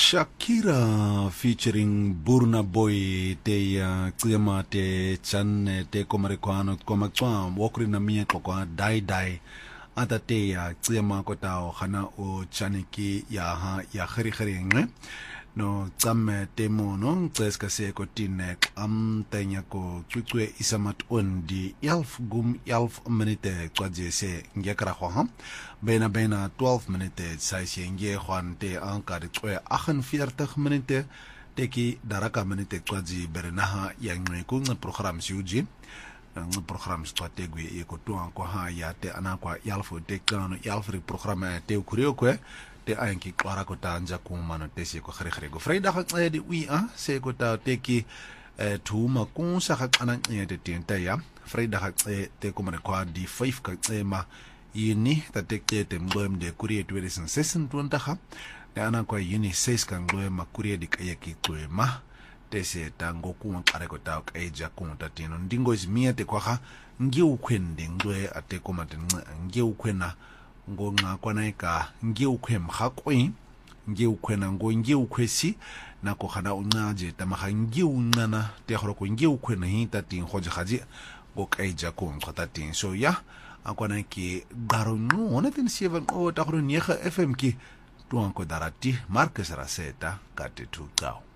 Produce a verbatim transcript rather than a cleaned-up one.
Shakira featuring Burna Boy te ya tsema te chan te komarekwano komakwa wokri na mie kwa dai dai ata te ya tsema ko tao khana o chaniki ya ha ya khari khari nge no tsame te mo no tseska se ko tinek am tenya ko tswe isamat ondi elf gum elf minute kwaje se ngekra kho ha bena bena twaalf minute sai se nge khwan te ankar tswe agt-en-veertig minute teki daraka minute kwaji bernaha ya ngwe ku ng program siuji ng program strategwe e ko to anko ha ya te anakwa elf te kano elf program te kurio kwe te anki kwara ko tanja kumano te se ko khare khare go freida ga di wi a se ko ta te ki thuma ku sa ga kana nye te tenta ya freida ga te ko mane kwa di five ka tsema yini ta te ke te mgwem de kurie tu edison season twenty ha te ana kwa yini six ka ngwem kurie di kaya ki twema te se tango ku ngare ko ta ka eja ku ta tino ndingo izmia te kwa ga ngi ukwende ngwe ate ko mate ngi ukwena ngo nga kwana ka ngi ukhwem khakwe ngi ukhwena ngo ngi ukhwesi na ko khana ungaje tamaga ngi unana te khoro ko ngi ukhwena hita tin khoje khaji go kaija ko ngata tin so ya akwana ki garo no ona tin seven o ta khoro nega F M ki tu anko darati Marcus Raseta ka te tu tao